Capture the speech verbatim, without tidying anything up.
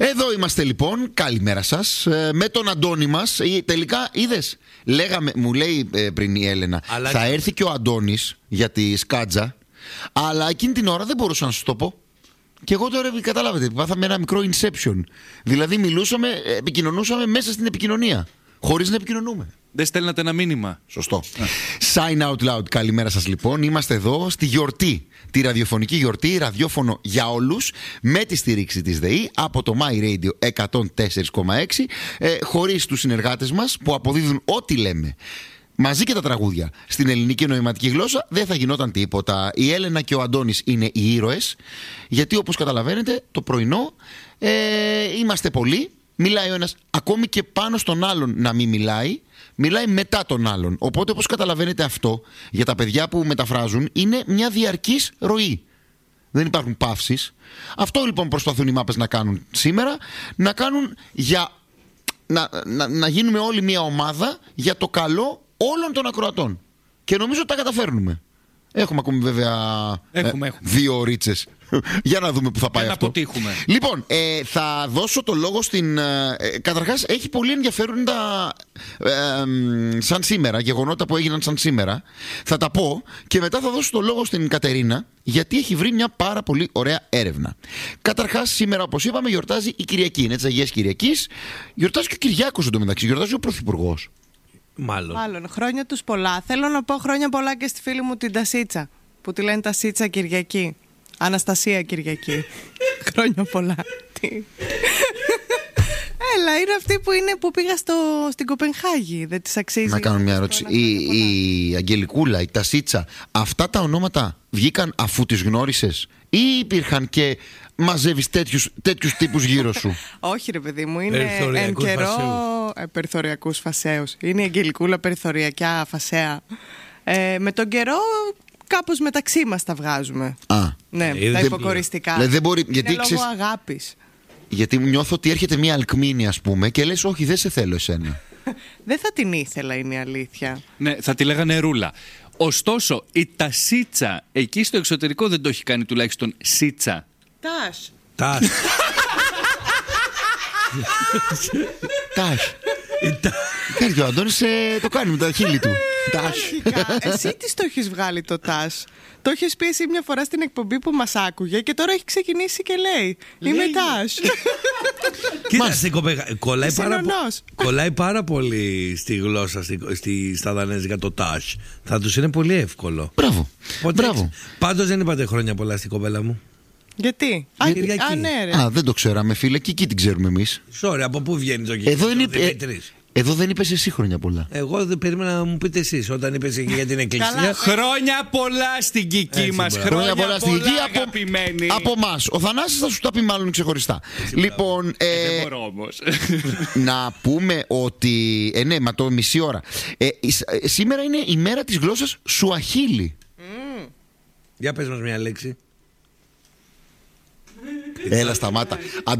Εδώ είμαστε λοιπόν, καλημέρα σας, με τον Αντώνη μας. Τελικά είδες, λέγαμε, μου λέει πριν η Έλενα, αλλά... θα έρθει και ο Αντώνης για τη σκάτζα, αλλά εκείνη την ώρα δεν μπορούσα να σου το πω. Και εγώ τώρα καταλάβετε, πάθαμε ένα μικρό inception. Δηλαδή μιλούσαμε, επικοινωνούσαμε μέσα στην επικοινωνία, χωρίς να επικοινωνούμε. Δεν στέλνατε ένα μήνυμα. Σωστό. Sign out loud, καλημέρα σας λοιπόν. Είμαστε εδώ στη γιορτή, τη ραδιοφωνική γιορτή, ραδιόφωνο για όλους, με τη στήριξη της ΔΕΗ από το My Radio εκατόν τέσσερα κόμμα έξι, ε, χωρίς τους συνεργάτες μας που αποδίδουν ό,τι λέμε, μαζί και τα τραγούδια, στην ελληνική νοηματική γλώσσα, δεν θα γινόταν τίποτα. Η Έλενα και ο Αντώνης είναι οι ήρωες, γιατί όπως καταλαβαίνετε το πρωινό ε, είμαστε πολλοί. Μιλάει ο ένας ακόμη και πάνω στον άλλον να μην μιλάει, μιλάει μετά τον άλλον. Οπότε όπως καταλαβαίνετε αυτό, για τα παιδιά που μεταφράζουν, είναι μια διαρκής ροή. Δεν υπάρχουν παύσεις. Αυτό λοιπόν προσπαθούν οι μάπες να κάνουν σήμερα, να κάνουν για... Να, να, να γίνουμε όλοι μια ομάδα για το καλό όλων των ακροατών. Και νομίζω ότι τα καταφέρνουμε. Έχουμε ακόμη βέβαια έχουμε, ε, έχουμε. δύο ρίτσες. Για να δούμε που θα πάει για αυτό. Να αποτύχουμε. Λοιπόν, ε, θα δώσω το λόγο στην... Ε, καταρχάς έχει πολύ ενδιαφέροντα ε, ε, σαν σήμερα, γεγονότα που έγιναν σαν σήμερα. Θα τα πω και μετά θα δώσω το λόγο στην Κατερίνα, γιατί έχει βρει μια πάρα πολύ ωραία έρευνα. Καταρχάς σήμερα, όπως είπαμε, γιορτάζει η Κυριακή. Είναι της Αγίας Κυριακής. Γιορτάζει και ο Κυριάκος εντωμεταξύ. Γιορτάζει ο Πρωθυπουργός. Μάλλον. Μάλλον. Χρόνια τους πολλά. Θέλω να πω χρόνια πολλά και στη φίλη μου την Τασίτσα, που τη λένε Τασίτσα Κυριακή. Αναστασία Κυριακή. Χρόνια πολλά. Τι. Έλα, είναι αυτή που, είναι, που πήγα στο, στην Κοπενχάγη. Δεν της αξίζει. Να κάνω μια ερώτηση. Η, η Αγγελικούλα, η Τασίτσα, αυτά τα ονόματα βγήκαν αφού τις γνώρισες ή υπήρχαν και μαζεύεις τέτοιους, τέτοιους τύπους γύρω σου? Όχι ρε παιδί μου, είναι εν καιρό ε, περιθωριακούς φασαίους. Είναι η Αγγελικούλα περιθωριακιά φασαία. Ε, με τον καιρό κάπως μεταξύ μας τα βγάζουμε. Α, ναι, ε, τα υποκοριστικά. Δεν, δεν μπορεί, είναι γιατί, λόγω ξέρεις, αγάπης. Γιατί νιώθω ότι έρχεται μια αλκμίνη, ας πούμε, και λες όχι, δεν σε θέλω εσένα. Δεν θα την ήθελα, είναι η αλήθεια. Ναι, θα τη λέγανε Ρούλα. Ωστόσο, η Τασίτσα εκεί στο εξωτερικό δεν το έχει κάνει τουλάχιστον Σίτσα. Τας. Τας. Τας. Κάτσε, ο Αντώνης το κάνει με τα χείλη του. Τας. Εσύ τι το έχεις βγάλει το τας? Το έχεις πει εσύ μια φορά στην εκπομπή που μας άκουγε και τώρα έχει ξεκινήσει και λέει είμαι τας. Κοίταξε, κολλάει, πάρα, κολλάει πάρα πολύ στη γλώσσα, στη, στη, στα δανέζικα το τας. Θα τους είναι πολύ εύκολο. Μπράβο. Μπράβο. Πάντως δεν είπατε χρόνια πολλά στην κοπέλα μου. Γιατί? Α, Α, ναι, ρε. Α, δεν το ξέραμε, φίλε, και εκεί την ξέρουμε εμείς. Sorry, από πού βγαίνει το Κυριακή? Εδώ είναι. Ε, εδώ δεν είπες εσύ χρόνια πολλά. Εγώ δεν περίμενα να μου πείτε εσείς όταν είπες εκεί για την εκκλησία. Χρόνια πολλά στην Κική μας. Χρόνια πολλά στην Κική από, από εμάς. Ο Θανάσης θα σου τα πει μάλλον ξεχωριστά. Έτσι, λοιπόν. Ε, ε, δεν μπορώ όμως. Να πούμε ότι. Ε, ναι, μα το μισή ώρα. Ε, ε, σήμερα είναι η μέρα της γλώσσας Σουαχίλι. Mm. Για πες μας μια λέξη. Έλα, σταμάτα.